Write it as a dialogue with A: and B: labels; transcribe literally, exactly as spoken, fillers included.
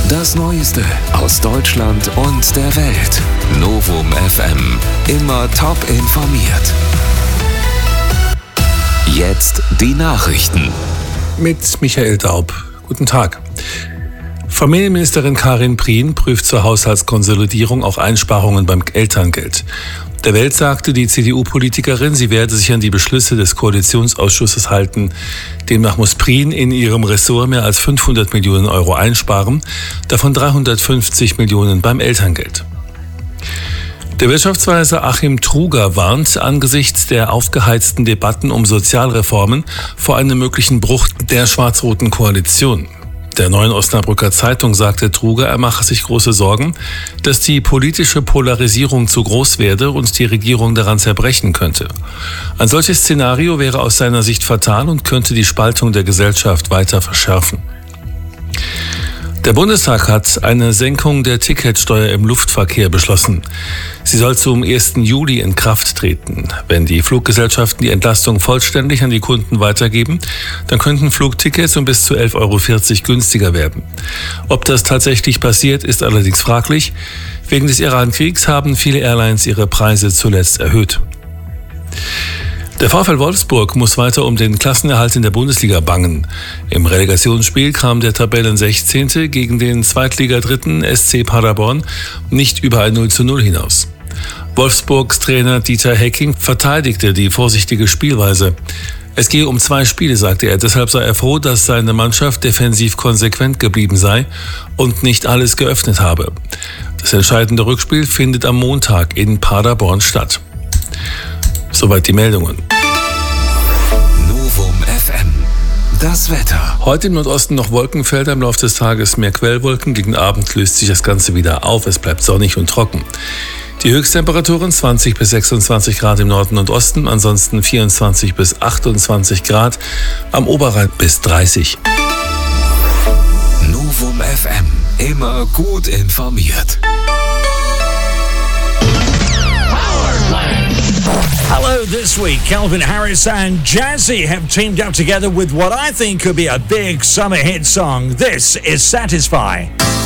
A: Das Neueste aus Deutschland und der Welt. Novum F M. Immer top informiert. Jetzt die Nachrichten.
B: Mit Michael Daub. Guten Tag. Familienministerin Karin Prien prüft zur Haushaltskonsolidierung auch Einsparungen beim Elterngeld. Der Welt sagte die C D U-Politikerin, sie werde sich an die Beschlüsse des Koalitionsausschusses halten. Demnach muss Prien in ihrem Ressort mehr als fünfhundert Millionen Euro einsparen, davon dreihundertfünfzig Millionen beim Elterngeld. Der Wirtschaftsweise Achim Truger warnt angesichts der aufgeheizten Debatten um Sozialreformen vor einem möglichen Bruch der schwarz-roten Koalition. Der Neuen Osnabrücker Zeitung sagte Truger, er mache sich große Sorgen, dass die politische Polarisierung zu groß werde und die Regierung daran zerbrechen könnte. Ein solches Szenario wäre aus seiner Sicht fatal und könnte die Spaltung der Gesellschaft weiter verschärfen. Der Bundestag hat eine Senkung der Ticketsteuer im Luftverkehr beschlossen. Sie soll zum ersten Juli in Kraft treten. Wenn die Fluggesellschaften die Entlastung vollständig an die Kunden weitergeben, dann könnten Flugtickets um bis zu elf Euro vierzig günstiger werden. Ob das tatsächlich passiert, ist allerdings fraglich. Wegen des Iran-Kriegs haben viele Airlines ihre Preise zuletzt erhöht. Der VfL Wolfsburg muss weiter um den Klassenerhalt in der Bundesliga bangen. Im Relegationsspiel kam der Tabellensechzehnte gegen den Zweitligadritten S C Paderborn nicht über ein null zu null hinaus. Wolfsburgs Trainer Dieter Hecking verteidigte die vorsichtige Spielweise. Es gehe um zwei Spiele, sagte er. Deshalb sei er froh, dass seine Mannschaft defensiv konsequent geblieben sei und nicht alles geöffnet habe. Das entscheidende Rückspiel findet am Montag in Paderborn statt. Soweit die Meldungen.
A: Novum F M. Das Wetter.
B: Heute im Nordosten noch Wolkenfelder, im Laufe des Tages mehr Quellwolken. Gegen Abend löst sich das Ganze wieder auf. Es bleibt sonnig und trocken. Die Höchsttemperaturen zwanzig bis sechsundzwanzig Grad im Norden und Osten, ansonsten vierundzwanzig bis achtundzwanzig Grad, am Oberrhein bis dreißig.
A: Novum F M. Immer gut informiert.
C: Hello, this week, Calvin Harris and Jazzy have teamed up together with what I think could be a big summer hit song. This is Satisfy.